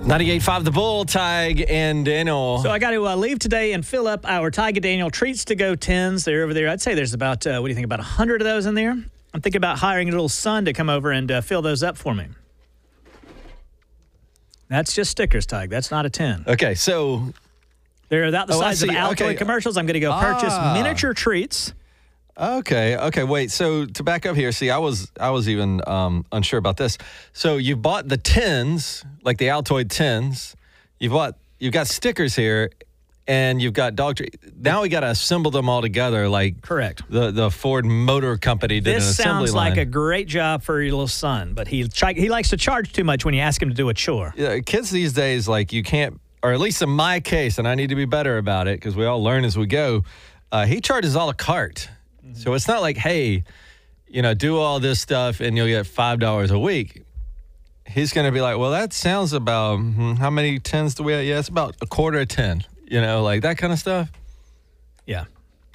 98.5 The Bull, Tig and Daniel. So I got to leave today and fill up our Tig and Daniel Treats to Go tins. They're over there. I'd say there's about, what do you think, about 100 of those in there? I'm thinking about hiring a little son to come over and fill those up for me. That's just stickers, Tig. That's not a tin. Okay, so... They're about the size of Altoid commercials. I'm going to go purchase miniature treats. Okay, wait. So to back up here, see, I was even unsure about this. So you bought the tins, like the Altoid tins. You've got stickers here, and you've got dog treats. Now we got to assemble them all together, like correct. The Ford Motor Company did an assembly line. This sounds like a great job for your little son, but he likes to charge too much when you ask him to do a chore. Yeah, kids these days, like you can't, or at least in my case, and I need to be better about it because we all learn as we go. He charges a la carte. So it's not like, hey, do all this stuff and you'll get $5 a week. He's going to be like, well, that sounds about, how many tins do we have? Yeah, it's about a quarter of 10, like that kind of stuff. Yeah.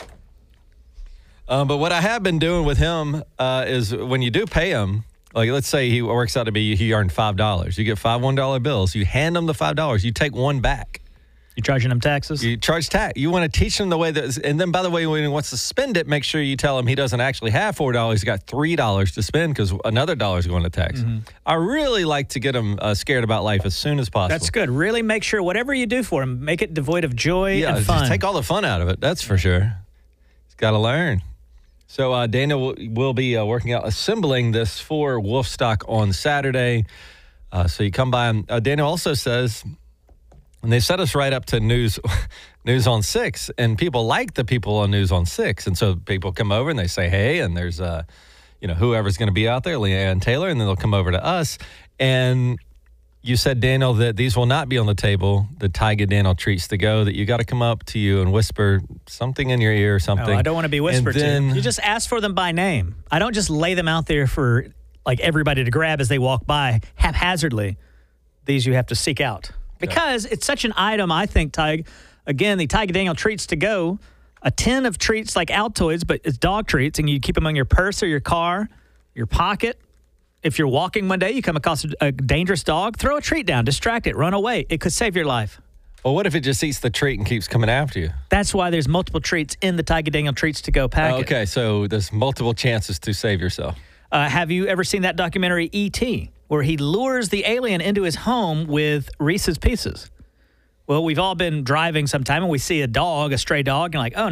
But what I have been doing with him is when you do pay him, like let's say he works out to be, he earned $5. You get 5 $1 bills. You hand him the $5. You take one back. You charging him taxes? You charge tax. You want to teach him the way that, and then by the way, when he wants to spend it, make sure you tell him he doesn't actually have $4. He's got $3 to spend because another $1 is going to tax. Mm-hmm. I really like to get him scared about life as soon as possible. That's good. Really make sure whatever you do for him, make it devoid of joy and fun. Just take all the fun out of it. That's for sure. He's got to learn. So Daniel will be working out assembling this for Wolfstock on Saturday. So you come by. And Daniel also says. And they set us right up to News on 6, and people like the people on News on 6. And so people come over and they say, hey, and there's, whoever's going to be out there, Leanne Taylor, and then they'll come over to us. And you said, Daniel, that these will not be on the table, the Tig and Daniel Treats to Go, that you got to come up to you and whisper something in your ear or something. No, I don't want to be whispered to. You just ask for them by name. I don't just lay them out there for, like, everybody to grab as they walk by haphazardly. These you have to seek out. Because it's such an item, I think, Tig. Again, the Tig and Daniel Treats to Go, a tin of treats like Altoids, but it's dog treats, and you keep them in your purse or your car, your pocket. If you're walking one day, you come across a dangerous dog, throw a treat down, distract it, run away. It could save your life. Well, what if it just eats the treat and keeps coming after you? That's why there's multiple treats in the Tig and Daniel Treats to Go packet. Okay, so there's multiple chances to save yourself. Have you ever seen that documentary, E.T., where he lures the alien into his home with Reese's Pieces? Well, we've all been driving sometime and we see a stray dog, and like, oh,